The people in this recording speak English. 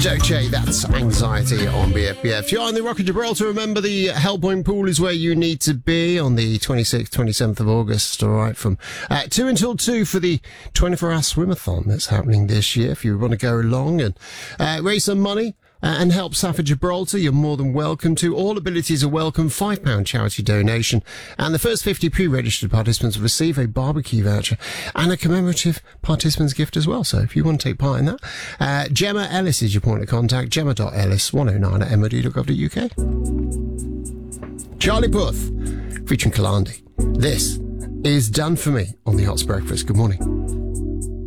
Doce, that's Anxiety on BFBF. You're on the Rock of Gibraltar. Remember, the Hellpoint Pool is where you need to be on the 26th, 27th of August, all right, from 2 until 2 for the 24-hour swimathon that's happening this year. If you want to go along and raise some money and help Safa Gibraltar, you're more than welcome to. All abilities are welcome. £5 charity donation. And the first 50 pre-registered participants will receive a barbecue voucher and a commemorative participant's gift as well. So if you want to take part in that, Gemma Ellis is your point of contact. Gemma.ellis109@mod.gov.uk. Charlie Puth, featuring Kalandi. This is Done For Me on the Hot's Breakfast. Good morning.